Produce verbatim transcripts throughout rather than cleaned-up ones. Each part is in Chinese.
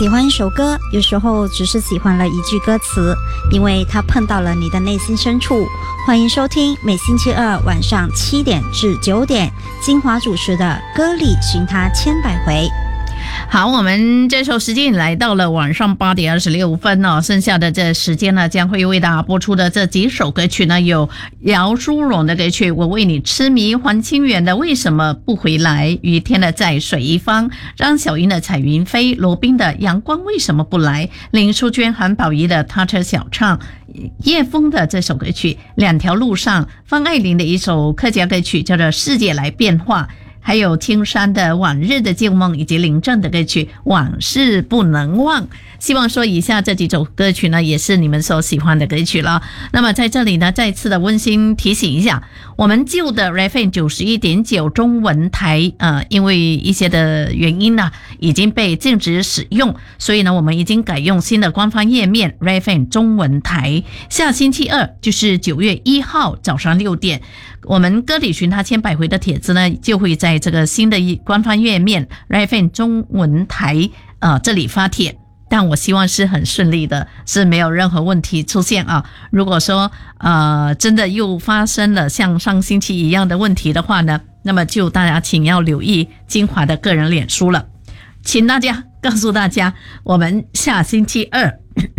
喜欢一首歌，有时候只是喜欢了一句歌词，因为它碰到了你的内心深处。欢迎收听每星期二晚上七点至九点，金华主持的《歌里寻他千百回》。 好，我们这首时间来到了晚上八点二十六分哦，剩下的这时间呢，将会为大家播出的这几首歌曲呢，有姚淑荣的歌曲《我为你痴迷》，黄清源的《为什么不回来》，于天的《在水一方》，张小英的《彩云飞》，罗宾的《阳光为什么不来》，林淑娟、韩宝仪的《他车小唱》，叶枫的这首歌曲《两条路上》，方爱玲的一首客家歌曲叫做《世界来变化》，还有青山的往日的旧梦，以及林正的歌曲往事不能忘。希望说以下这几首歌曲呢也是你们所喜欢的歌曲了。那么在这里呢再次的温馨提醒一下，我们旧的 F M 九十一点九 中文台呃，因为一些的原因呢已经被禁止使用，所以呢我们已经改用新的官方页面 F M 中文台。下星期二就是九月一号早上六点，我们歌里寻他千百回的帖子呢就会在这个新的官方页面 F M 中文台呃这里发帖。但我希望是很顺利的，是没有任何问题出现啊。如果说呃真的又发生了像上星期一样的问题的话呢，那么就大家请要留意金华的个人脸书了。请大家告诉大家，我们下星期二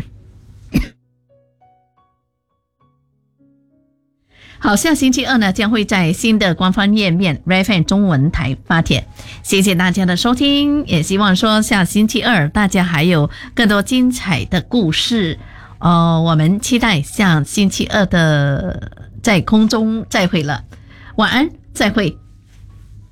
好，下星期二呢将会在新的官方页面 F M 中文台发帖。谢谢大家的收听，也希望说下星期二大家还有更多精彩的故事。呃，我们期待下星期二的在空中再会了。晚安，再会。